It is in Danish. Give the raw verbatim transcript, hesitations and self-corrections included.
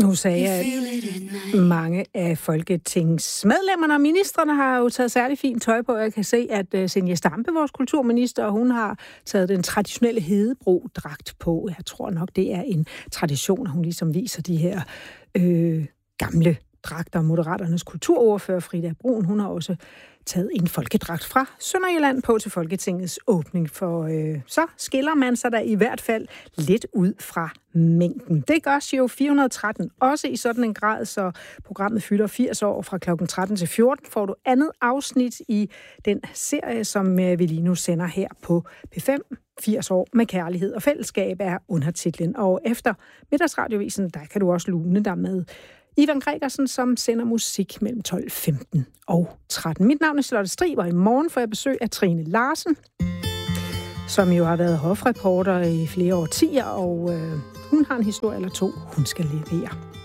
Nu sagde jeg, at mange af folketingsmedlemmerne og ministerne har jo taget særlig fint tøj på. Jeg kan se, at Zenia Stampe, vores kulturminister, hun har taget den traditionelle Hedebro-dragt på. Jeg tror nok, det er en tradition, at hun ligesom viser de her øh, gamle dragter. Moderaternes kulturordfører Frida Brun, hun har også taget en folkedragt fra Sønderjylland på til Folketingets åbning, for øh, så skiller man sig der i hvert fald lidt ud fra mængden. Det gør Giro fire hundrede og tretten også i sådan en grad, så programmet fylder firs år. Fra klokken tretten til fjorten får du andet afsnit i den serie, som øh, vi lige nu sender her på P fem. firs år med kærlighed og fællesskab er undertitlen, og efter middagsradiovisen, der kan du også lune dig med Ivan Gregersen, som sender musik mellem tolv femten og tretten. Mit navn er Charlotte Striber. I morgen får jeg besøg af Trine Larsen, som jo har været hofreporter i flere årtier, og øh, hun har en historie eller to, hun skal levere.